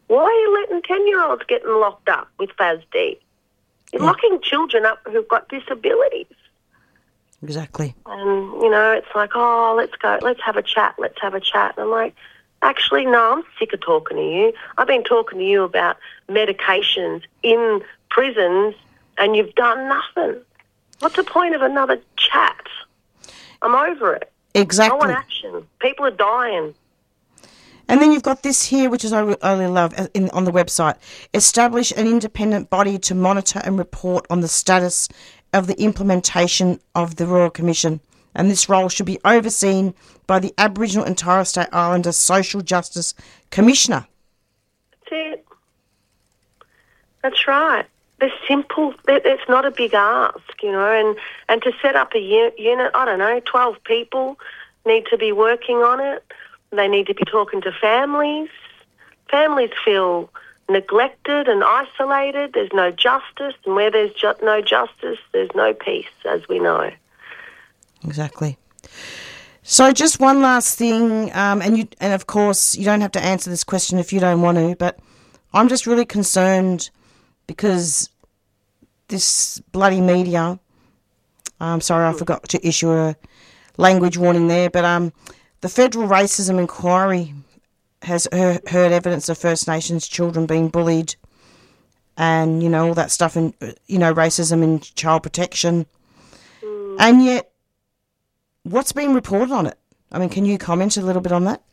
Why are you letting 10-year-olds getting locked up with FASD? You're locking children up who've got disabilities. Exactly. And, you know, it's like, oh, let's go, let's have a chat. And I'm like, actually, no, I'm sick of talking to you. I've been talking to you about medications in prisons and you've done nothing. What's the point of another chat? I'm over it. Exactly. I want action. People are dying. And then you've got this here, which is I really love, on the website. Establish an independent body to monitor and report on the status of the implementation of the Royal Commission. And this role should be overseen by the Aboriginal and Torres Strait Islander Social Justice Commissioner. That's it. That's right. They're simple. It's not a big ask, you know, and to set up a unit, I don't know, 12 people need to be working on it. They need to be talking to families. Families feel neglected and isolated. There's no justice, and where there's no justice, there's no peace, as we know. Exactly. So just one last thing, and of course you don't have to answer this question if you don't want to, but I'm just really concerned because this bloody media, I'm sorry I forgot to issue a language warning there, but the Federal Racism Inquiry has heard evidence of First Nations children being bullied and, you know, all that stuff, and, you know, racism in child protection. And yet, what's being reported on it? I mean, can you comment a little bit on that?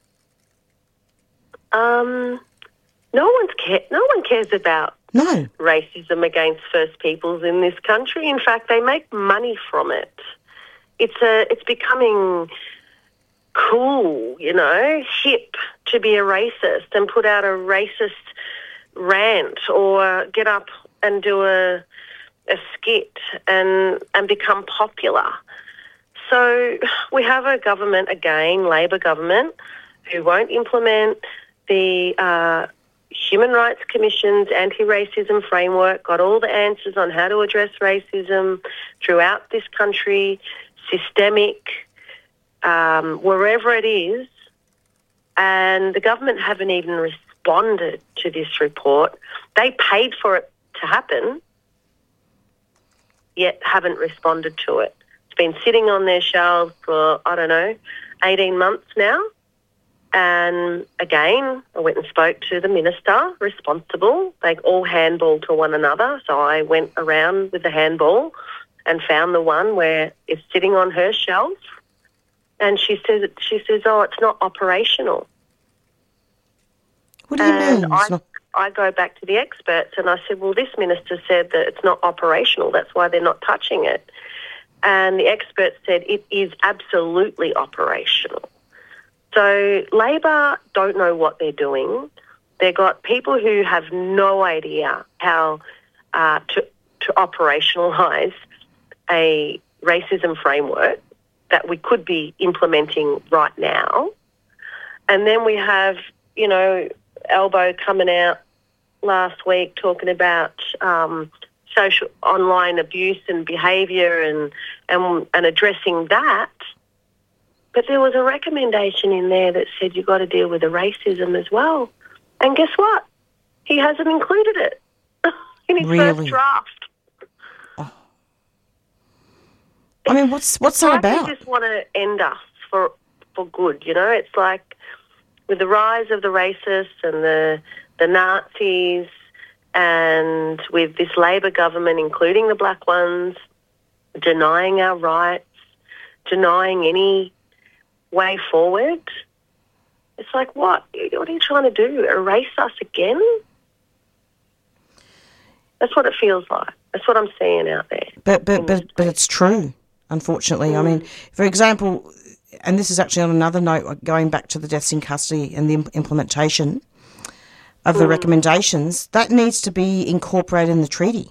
No one cares about racism against First Peoples in this country. In fact, they make money from it. It's becoming cool, you know, hip to be a racist and put out a racist rant or get up and do a skit and become popular. So we have a government, again, Labor government, who won't implement the Human Rights Commission's anti-racism framework, got all the answers on how to address racism throughout this country, systemic, wherever it is, and the government haven't even responded to this report. They paid for it to happen, yet haven't responded to it. It's been sitting on their shelves for, 18 months now. And again, I went and spoke to the minister responsible. They all handball to one another. So I went around with the handball and found the one where it's sitting on her shelf. And she says, oh, it's not operational. What do you mean? I go back to the experts and I said, well, this minister said that it's not operational. That's why they're not touching it. And the experts said it is absolutely operational. So Labor don't know what they're doing. They've got people who have no idea how to operationalise a racism framework that we could be implementing right now. And then we have, you know, Albo coming out last week talking about social online abuse and behaviour and addressing that. But there was a recommendation in there that said you've got to deal with the racism as well. And guess what? He hasn't included it in his first draft. Oh. I mean, what's that about? They just want to end us for good, you know? It's like with the rise of the racists and the Nazis and with this Labor government, including the black ones, denying our rights, denying any way forward. It's like, what? What are you trying to do? Erase us again? That's what it feels like. That's what I'm seeing out there. But it's true, unfortunately. I mean, for example, and this is actually on another note, going back to the deaths in custody and the implementation of the recommendations, that needs to be incorporated in the treaty.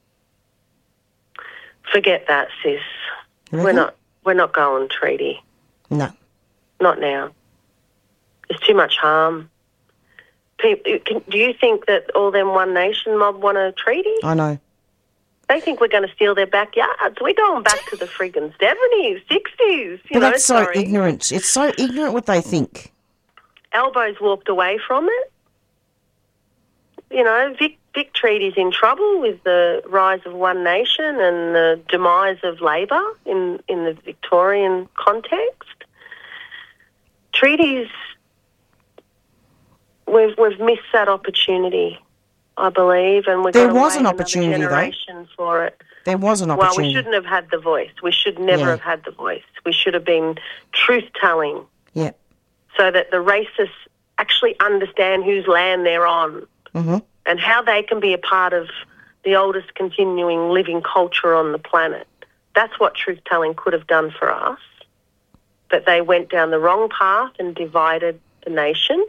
Forget that, sis. Really? We're not going treaty. No. Not now. There's too much harm. Do you think that all them One Nation mob want a treaty? I know. They think we're going to steal their backyards. We're going back to the friggin' 70s, 60s. That's so ignorant. It's so ignorant what they think. Albo's walked away from it. Vic Treaty's in trouble with the rise of One Nation and the demise of Labor in the Victorian context. Treaties, we've missed that opportunity, I believe, and there was an opportunity generation for it. There was an opportunity. Well, we shouldn't have had the voice. We should never have had the voice. We should have been truth-telling. Yeah. So that the racists actually understand whose land they're on and how they can be a part of the oldest continuing living culture on the planet. That's what truth-telling could have done for us. But they went down the wrong path and divided the nation.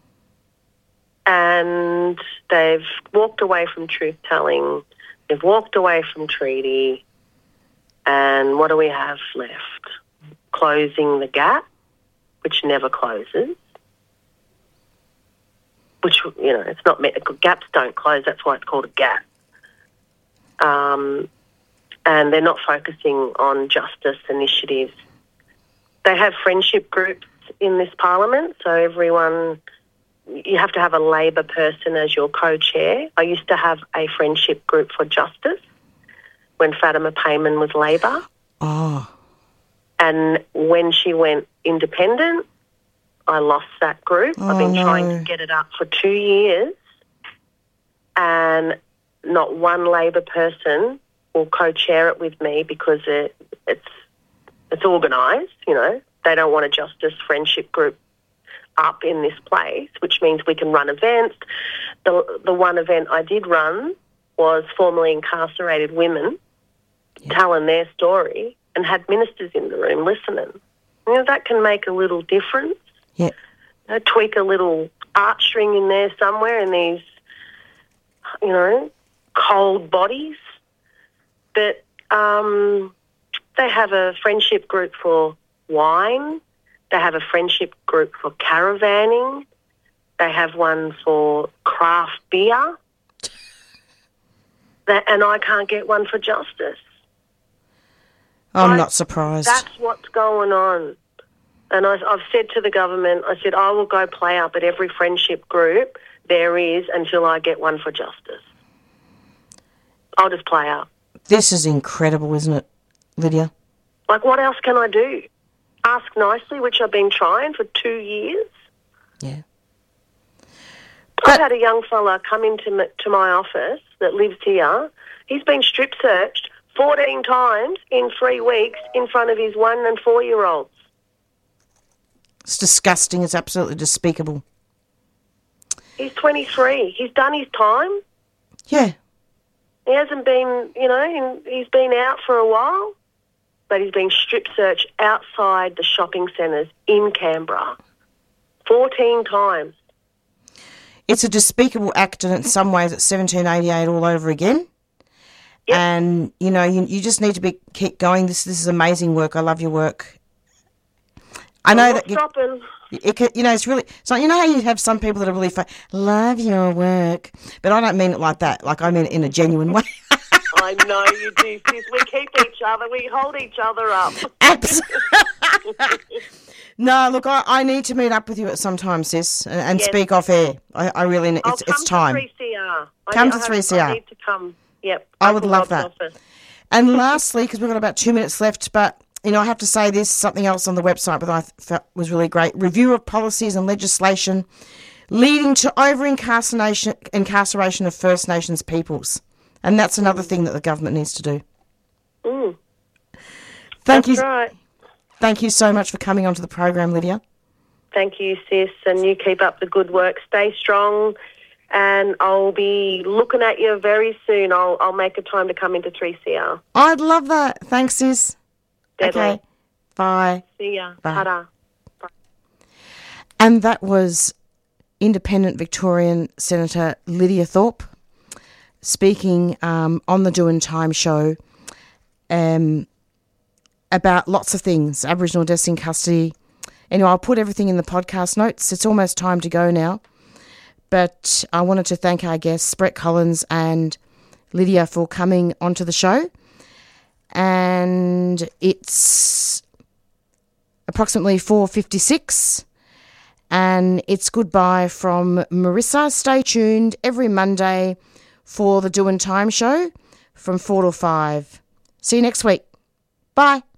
And they've walked away from truth-telling. They've walked away from treaty. And what do we have left? Closing the gap, which never closes. Which, it's not meant, gaps don't close, that's why it's called a gap. And they're not focusing on justice initiatives. They have friendship groups in this parliament, so everyone, you have to have a Labor person as your co-chair. I used to have a friendship group for justice when Fatima Payman was Labor. Oh. And when she went independent, I lost that group. I've been trying to get it up for 2 years, and not one Labor person will co-chair it with me because it's organised, They don't want a justice friendship group up in this place, which means we can run events. The one event I did run was formerly incarcerated women telling their story and had ministers in the room listening. That can make a little difference. Yeah. Tweak a little art string in there somewhere in these, cold bodies. But they have a friendship group for wine. They have a friendship group for caravanning. They have one for craft beer. And I can't get one for justice. I'm not surprised. That's what's going on. And I've said to the government, I will go play up at every friendship group there is until I get one for justice. I'll just play up. This is incredible, isn't it, Lydia? Like, what else can I do? Ask nicely, which I've been trying for 2 years. Yeah. I've had a young fella come into my office that lives here. He's been strip searched 14 times in 3 weeks in front of his 1- and 4-year-olds. It's disgusting. It's absolutely despicable. He's 23. He's done his time. Yeah. He hasn't been, he's been out for a while, but he's been strip searched outside the shopping centres in Canberra 14 times. It's a despicable act, and in some ways it's 1788 all over again. Yep. And, you just need to keep going. This is amazing work. I love your work. I know that stopping. It's really. So how you have some people that are really love your work, but I don't mean it like that. Like I mean it in a genuine way. I know you do, sis. We keep each other. We hold each other up. Absolutely. No, look, I need to meet up with you at some time, sis, and speak off air. I really need. It's time. Come to 3CR. Come to 3CR. I need to come. Yep. I would love that. And lastly, because we've got about 2 minutes left, but. I have to say this, something else on the website that I felt was really great. Review of policies and legislation leading to over-incarceration of First Nations peoples. And that's another thing that the government needs to do. Thank you. Right. Thank you so much for coming onto the program, Lydia. Thank you, sis, and you keep up the good work. Stay strong, and I'll be looking at you very soon. I'll make a time to come into 3CR. I'd love that. Thanks, sis. Deadly. Okay, bye. See ya. Bye. Ta-da. Bye. And that was Independent Victorian Senator Lydia Thorpe speaking on the Doing Time show about lots of things, Aboriginal deaths in custody. Anyway, I'll put everything in the podcast notes. It's almost time to go now. But I wanted to thank our guests, Brett Collins and Lydia, for coming onto the show. And it's approximately 4:56, And it's goodbye from Marissa. Stay tuned every Monday for the Doin' Time show from 4 to 5. See you next week. Bye.